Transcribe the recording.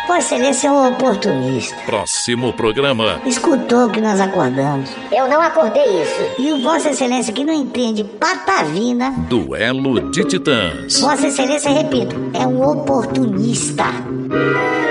Vossa Excelência é um oportunista. Próximo programa. Escutou que nós acordamos. Eu não acordei isso. E o Vossa Excelência que não entende patavina. Duelo de Titãs. Vossa Excelência, repito, é um oportunista.